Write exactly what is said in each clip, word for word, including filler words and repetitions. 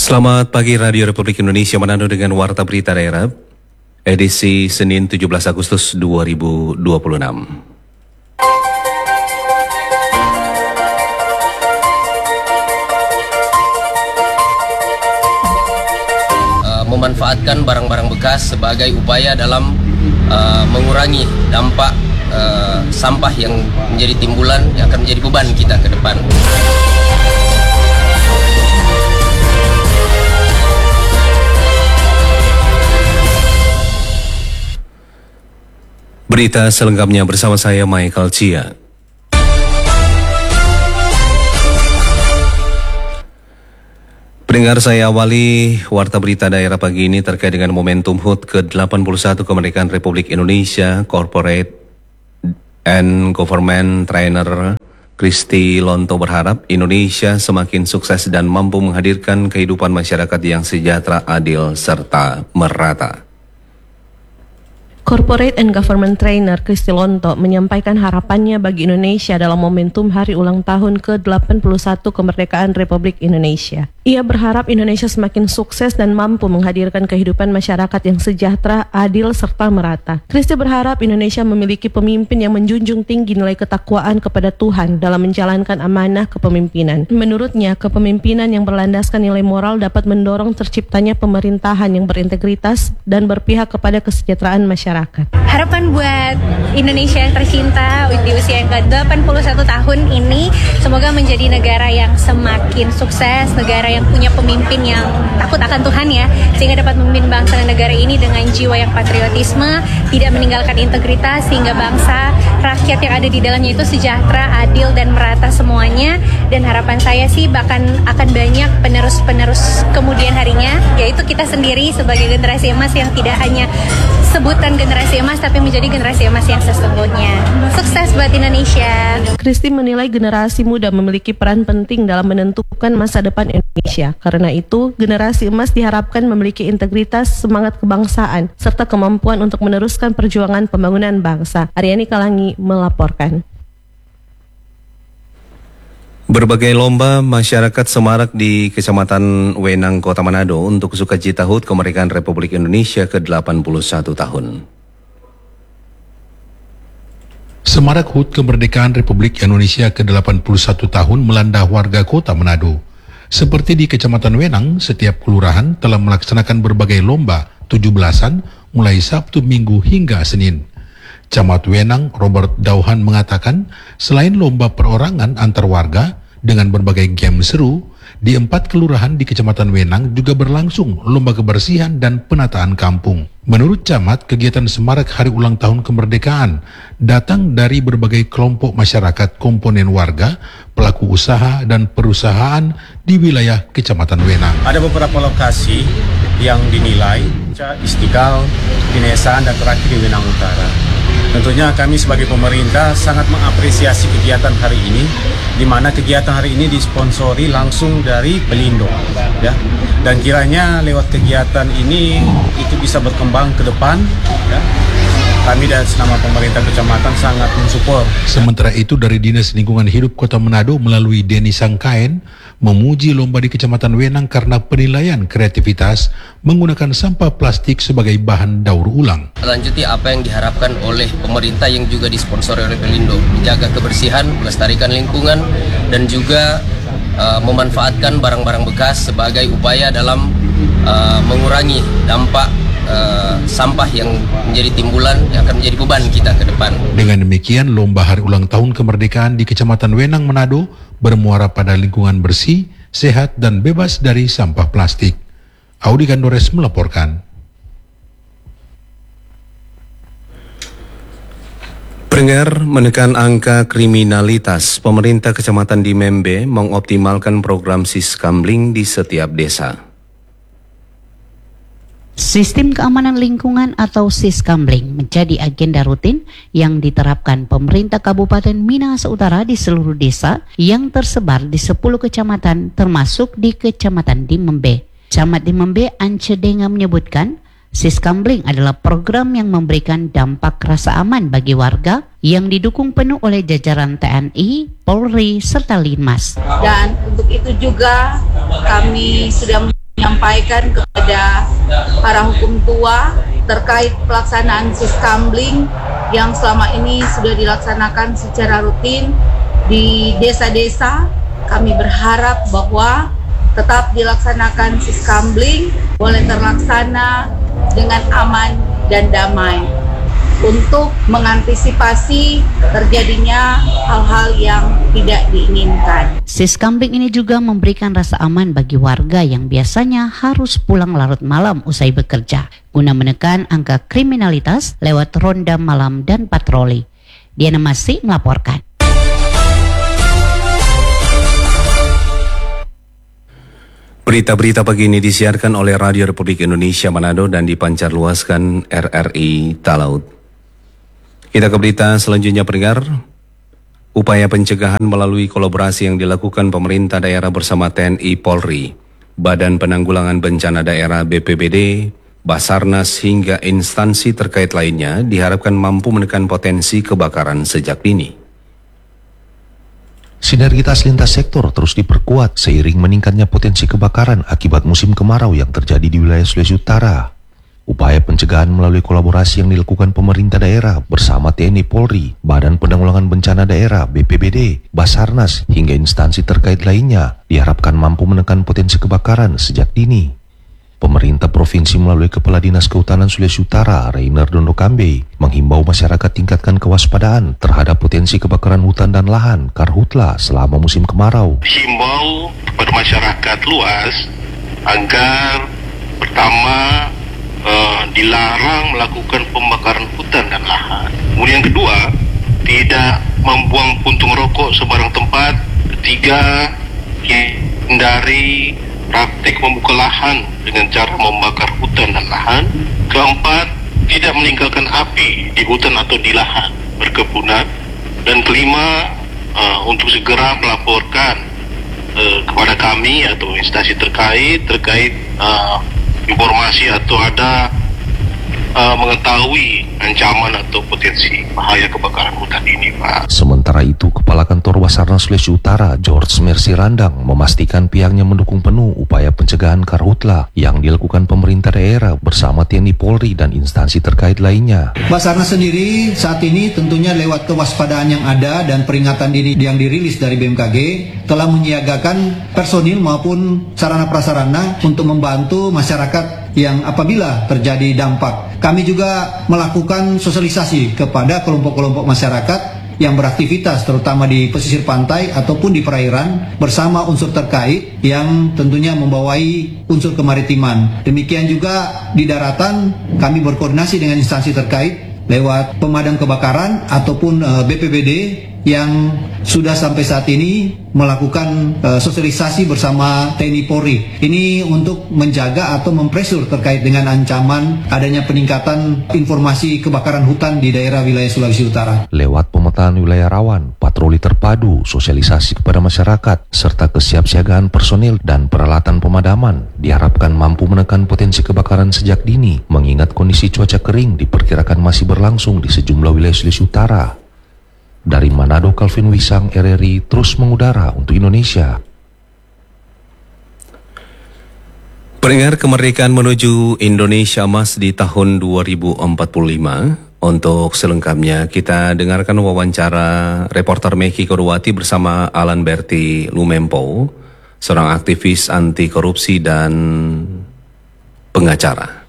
Selamat pagi Radio Republik Indonesia Manado dengan Warta Berita Daerah, edisi Senin tujuh belas Agustus dua ribu dua puluh enam. Uh, memanfaatkan barang-barang bekas sebagai upaya dalam uh, mengurangi dampak uh, sampah yang menjadi timbulan yang akan menjadi beban kita ke depan. Berita selengkapnya bersama saya Michael Chia. Pendengar, saya awali Warta Berita Daerah pagi ini terkait dengan momentum H U T ke delapan puluh satu Kemerdekaan Republik Indonesia. Corporate and Government Trainer Kristi Lonto berharap Indonesia semakin sukses dan mampu menghadirkan kehidupan masyarakat yang sejahtera, adil, serta merata. Corporate and Government Trainer Kristi Lonto menyampaikan harapannya bagi Indonesia dalam momentum hari ulang tahun ke delapan puluh satu Kemerdekaan Republik Indonesia. Ia berharap Indonesia semakin sukses dan mampu menghadirkan kehidupan masyarakat yang sejahtera, adil, serta merata. Kristi berharap Indonesia memiliki pemimpin yang menjunjung tinggi nilai ketakwaan kepada Tuhan dalam menjalankan amanah kepemimpinan. Menurutnya, kepemimpinan yang berlandaskan nilai moral dapat mendorong terciptanya pemerintahan yang berintegritas dan berpihak kepada kesejahteraan masyarakat. Harapan buat Indonesia yang tercinta di usia yang ke delapan puluh satu tahun ini, semoga menjadi negara yang semakin sukses, negara yang punya pemimpin yang takut akan Tuhan ya, sehingga dapat memimpin bangsa dan negara ini dengan jiwa yang patriotisme, tidak meninggalkan integritas, sehingga bangsa, rakyat yang ada di dalamnya itu sejahtera, adil, dan merata semuanya. Dan harapan saya sih bahkan akan banyak penerus-penerus kemudian harinya, yaitu kita sendiri sebagai generasi emas yang tidak hanya sebutan generasi emas, tapi menjadi generasi emas yang sesungguhnya. Sukses buat Indonesia. Kristi menilai generasi muda memiliki peran penting dalam menentukan masa depan Indonesia. Karena itu, generasi emas diharapkan memiliki integritas, semangat kebangsaan, serta kemampuan untuk meneruskan perjuangan pembangunan bangsa. Aryani Kalangi melaporkan. Berbagai lomba masyarakat semarak di Kecamatan Wenang, Kota Manado untuk sukacita H U T Kemerdekaan Republik Indonesia ke delapan puluh satu tahun. Semarak H U T Kemerdekaan Republik Indonesia ke delapan puluh satu tahun melanda warga Kota Manado. Seperti di Kecamatan Wenang, setiap kelurahan telah melaksanakan berbagai lomba tujuh belasan mulai Sabtu, Minggu hingga Senin. Camat Wenang Robert Dauhan mengatakan, selain lomba perorangan antar warga dengan berbagai game seru, di empat kelurahan di Kecamatan Wenang juga berlangsung lomba kebersihan dan penataan kampung. Menurut Camat, kegiatan semarak Hari Ulang Tahun Kemerdekaan datang dari berbagai kelompok masyarakat, komponen warga, pelaku usaha dan perusahaan di wilayah Kecamatan Wenang. Ada beberapa lokasi yang dinilai Istiqlal, Pinesaan, dan terakhir di Wenang Utara. Tentunya kami sebagai pemerintah sangat mengapresiasi kegiatan hari ini, di mana kegiatan hari ini disponsori langsung dari Pelindo, ya. Dan kiranya lewat kegiatan ini itu bisa berkembang ke depan, ya. Kami dan senama pemerintah kecamatan sangat mensupport. Sementara itu dari Dinas Lingkungan Hidup Kota Manado melalui Denny Sangkaen memuji lomba di Kecamatan Wenang karena penilaian kreativitas menggunakan sampah plastik sebagai bahan daur ulang. Lanjuti apa yang diharapkan oleh pemerintah yang juga disponsori oleh Pelindo, menjaga kebersihan, melestarikan lingkungan, dan juga uh, memanfaatkan barang-barang bekas sebagai upaya dalam uh, mengurangi dampak Uh, sampah yang menjadi timbulan yang akan menjadi beban kita ke depan. Dengan demikian, lomba Hari Ulang Tahun Kemerdekaan di Kecamatan Wenang, Manado bermuara pada lingkungan bersih, sehat, dan bebas dari sampah plastik. Audi Gandores melaporkan. Pendengar, menekan angka kriminalitas, pemerintah Kecamatan di Membe mengoptimalkan program Siskamling di setiap desa. Sistem keamanan lingkungan atau Siskamling menjadi agenda rutin yang diterapkan pemerintah Kabupaten Minahasa Utara di seluruh desa yang tersebar di sepuluh kecamatan termasuk di Kecamatan di Membe. Camat di Membe Ance Denga menyebutkan, Siskamling adalah program yang memberikan dampak rasa aman bagi warga yang didukung penuh oleh jajaran T N I, Polri, serta Linmas. Dan untuk itu juga kami sudah menyampaikan kepada para hukum tua terkait pelaksanaan siskambling yang selama ini sudah dilaksanakan secara rutin di desa-desa. Kami berharap bahwa tetap dilaksanakan siskambling, boleh terlaksana dengan aman dan damai untuk mengantisipasi terjadinya hal-hal yang tidak diinginkan. Siskambling ini juga memberikan rasa aman bagi warga yang biasanya harus pulang larut malam usai bekerja, guna menekan angka kriminalitas lewat ronda malam dan patroli. Diana Masih melaporkan. Berita-berita pagi ini disiarkan oleh Radio Republik Indonesia Manado dan dipancarluaskan R R I Talaut. Kita ke berita selanjutnya, pendengar. Upaya pencegahan melalui kolaborasi yang dilakukan pemerintah daerah bersama T N I Polri, Badan Penanggulangan Bencana Daerah B P B D, Basarnas hingga instansi terkait lainnya diharapkan mampu menekan potensi kebakaran sejak dini. Sinergitas lintas sektor terus diperkuat seiring meningkatnya potensi kebakaran akibat musim kemarau yang terjadi di wilayah Sulawesi Utara. Upaya pencegahan melalui kolaborasi yang dilakukan pemerintah daerah bersama T N I Polri, Badan Penanggulangan Bencana Daerah B P B D, Basarnas hingga instansi terkait lainnya diharapkan mampu menekan potensi kebakaran sejak dini. Pemerintah Provinsi melalui Kepala Dinas Kehutanan Sulawesi Utara, Rainer Dondo Kambe, menghimbau masyarakat tingkatkan kewaspadaan terhadap potensi kebakaran hutan dan lahan karhutla selama musim kemarau. Himbau kepada masyarakat luas agar pertama uh, dilarang melakukan pembakaran hutan dan lahan. Kemudian yang kedua, tidak membuang puntung rokok sembarang tempat. Ketiga, hindari praktik membuka lahan dengan cara membakar hutan dan lahan. Keempat, tidak meninggalkan api di hutan atau di lahan perkebunan. Dan kelima, uh, untuk segera melaporkan uh, kepada kami atau instansi terkait terkait uh, informasi atau ada uh, mengetahui ancaman atau potensi bahaya kebakaran hutan ini, Pak. Sementara itu, Kepala Kantor Basarnas Sulawesi Utara, George Mercy Randang, memastikan pihaknya mendukung penuh upaya pencegahan karhutla yang dilakukan pemerintah daerah bersama T N I Polri dan instansi terkait lainnya. Basarnas sendiri saat ini tentunya lewat kewaspadaan yang ada dan peringatan dini yang dirilis dari B M K G telah menyiagakan personil maupun sarana prasarana untuk membantu masyarakat yang apabila terjadi dampak. Kami juga melakukan sosialisasi kepada kelompok-kelompok masyarakat yang beraktivitas terutama di pesisir pantai ataupun di perairan bersama unsur terkait yang tentunya membawai unsur kemaritiman. Demikian juga di daratan kami berkoordinasi dengan instansi terkait lewat pemadam kebakaran ataupun uh, B P B D yang sudah sampai saat ini melakukan uh, sosialisasi bersama T N I Polri. Ini untuk menjaga atau mempresur terkait dengan ancaman adanya peningkatan informasi kebakaran hutan di daerah wilayah Sulawesi Utara. Lewat pemetaan wilayah rawan, patroli terpadu, sosialisasi kepada masyarakat, serta kesiapsiagaan personil dan peralatan pemadaman, diharapkan mampu menekan potensi kebakaran sejak dini, mengingat kondisi cuaca kering diperkirakan masih berlangsung di sejumlah wilayah Sulawesi Utara. Dari Manado, Calvin Wisang, R R I terus mengudara untuk Indonesia. Pendengar, kemerdekaan menuju Indonesia Emas di tahun dua ribu empat puluh lima. Untuk selengkapnya kita dengarkan wawancara reporter Meki Kodowati bersama Alan Berti Lumempo, seorang aktivis anti korupsi dan pengacara.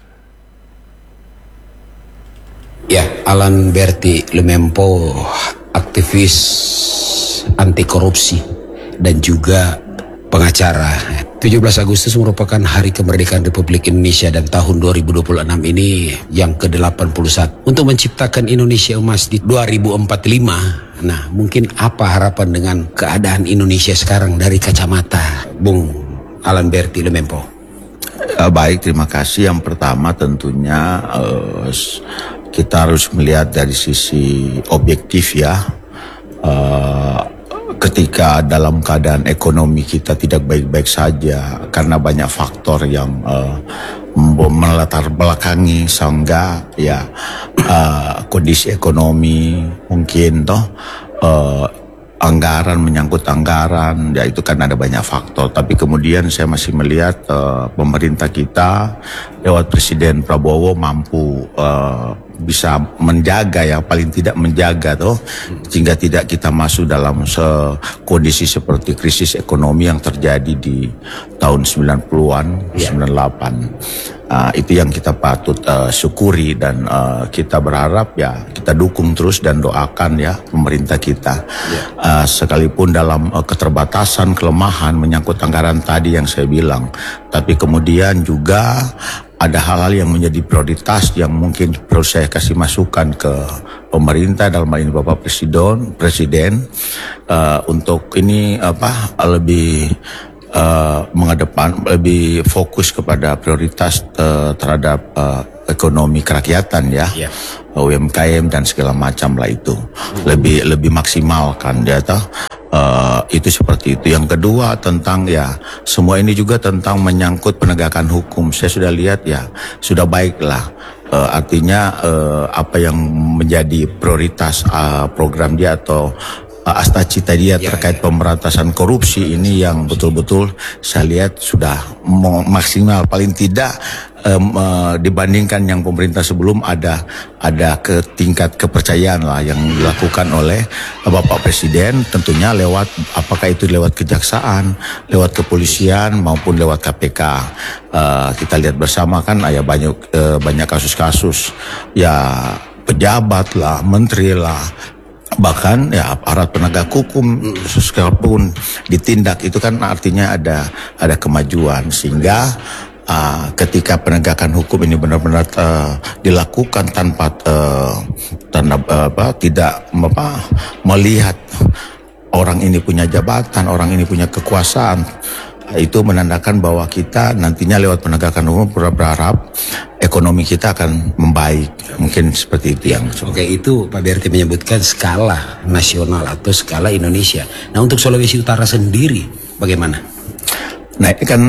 Ya, Alan Berti Lumempo, aktivis anti korupsi dan juga pengacara. tujuh belas Agustus merupakan hari kemerdekaan Republik Indonesia dan tahun dua ribu dua puluh enam ini yang ke delapan puluh satu untuk menciptakan Indonesia Emas di dua ribu empat puluh lima. Nah, mungkin apa harapan dengan keadaan Indonesia sekarang dari kacamata Bung Alan Berti Lumempo? Uh, baik, terima kasih. Yang pertama tentunya uh, kita harus melihat dari sisi objektif ya. Uh, ketika dalam keadaan ekonomi kita tidak baik-baik saja karena banyak faktor yang uh, melatar belakangi sehingga ya uh, kondisi ekonomi mungkin toh uh, anggaran, menyangkut anggaran, ya itu kan ada banyak faktor. Tapi kemudian saya masih melihat uh, pemerintah kita lewat Presiden Prabowo mampu uh, bisa menjaga, ya paling tidak menjaga toh, sehingga tidak kita masuk dalam se kondisi seperti krisis ekonomi yang terjadi di tahun sembilan puluhan, sembilan puluh delapan. Uh, itu yang kita patut uh, syukuri, dan uh, kita berharap ya kita dukung terus dan doakan ya pemerintah kita. Uh, sekalipun dalam uh, keterbatasan, kelemahan menyangkut anggaran tadi yang saya bilang, tapi kemudian juga ada hal-hal yang menjadi prioritas yang mungkin perlu saya kasih masukan ke pemerintah, dalam hal ini Bapak Presiden, Presiden uh, untuk ini apa lebih Uh, mengedepan, lebih fokus kepada prioritas uh, terhadap uh, ekonomi kerakyatan ya, yeah. U M K M dan segala macam lah itu mm. lebih lebih maksimal kan ya toh. Uh, itu seperti itu. Yang kedua tentang ya semua ini juga tentang menyangkut penegakan hukum. Saya sudah lihat ya sudah baiklah. Uh, artinya uh, apa yang menjadi prioritas uh, program dia atau Uh, asta cita dia ya, terkait ya. pemberantasan korupsi ini yang betul-betul saya lihat sudah maksimal, paling tidak um, uh, dibandingkan yang pemerintah sebelum ada ada ke tingkat kepercayaan lah yang dilakukan oleh uh, Bapak Presiden, tentunya lewat apakah itu lewat kejaksaan, lewat kepolisian maupun lewat K P K. Uh, kita lihat bersama kan ada banyak uh, banyak kasus-kasus ya pejabat lah, menteri lah, bahkan ya aparat penegak hukum sekalipun ditindak, itu kan artinya ada ada kemajuan, sehingga uh, ketika penegakan hukum ini benar-benar uh, dilakukan tanpa uh, tanpa uh, apa tidak apa melihat orang ini punya jabatan, orang ini punya kekuasaan, itu menandakan bahwa kita nantinya lewat penegakan hukum berharap ekonomi kita akan membaik. Mungkin seperti itu yang Oke, itu Pak Berti menyebutkan skala nasional atau skala Indonesia. Nah, untuk Sulawesi Utara sendiri bagaimana? Nah, ini kan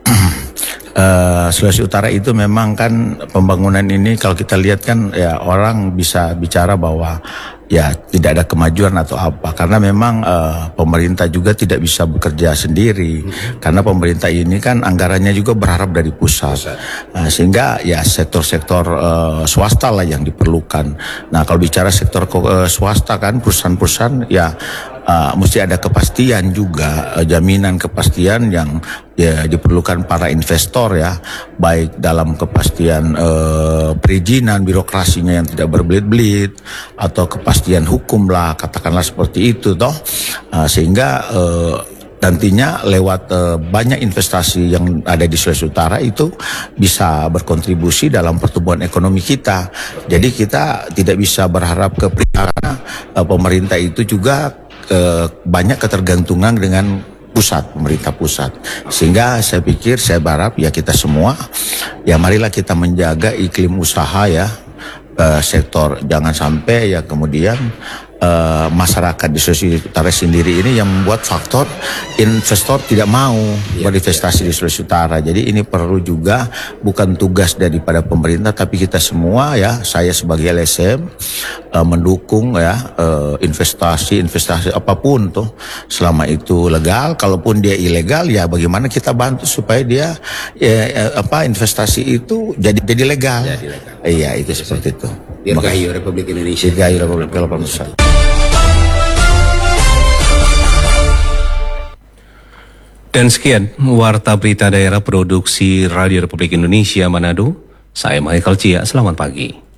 uh, Sulawesi Utara itu memang kan pembangunan ini kalau kita lihat kan ya orang bisa bicara bahwa ya tidak ada kemajuan atau apa, karena memang uh, pemerintah juga tidak bisa bekerja sendiri, hmm. karena pemerintah ini kan anggarannya juga berharap dari pusat, uh, sehingga ya sektor-sektor uh, swasta lah yang diperlukan. Nah, kalau bicara sektor uh, swasta kan perusahaan-perusahaan ya uh, mesti ada kepastian juga, uh, jaminan kepastian yang ya diperlukan para investor ya, baik dalam kepastian uh, perizinan, birokrasinya yang tidak berbelit-belit, atau kepastian hukum lah, katakanlah seperti itu toh, uh, sehingga uh, nantinya lewat uh, banyak investasi yang ada di Sulawesi Utara itu bisa berkontribusi dalam pertumbuhan ekonomi kita. Jadi kita tidak bisa berharap ke karena uh, pemerintah itu juga uh, banyak ketergantungan dengan pusat, pemerintah pusat, sehingga saya pikir, saya berharap ya kita semua ya marilah kita menjaga iklim usaha ya, uh, sektor, jangan sampai ya kemudian uh, masyarakat di Sulawesi Utara sendiri ini yang membuat faktor investor tidak mau ya, berinvestasi ya. di Sulawesi Utara. Jadi ini perlu juga bukan tugas daripada pemerintah, tapi kita semua ya, saya sebagai L S M uh, mendukung ya uh, investasi investasi apapun tuh, selama itu legal. Kalaupun dia ilegal ya bagaimana kita bantu supaya dia ya, apa investasi itu jadi jadi legal. Jadi legal. Iya, itu ya, seperti itu. Dirgahayu Republik Indonesia. Dirgahayu Republik Indonesia. Dan sekian Warta Berita Daerah Produksi Radio Republik Indonesia Manado. Saya Michael Cia, selamat pagi.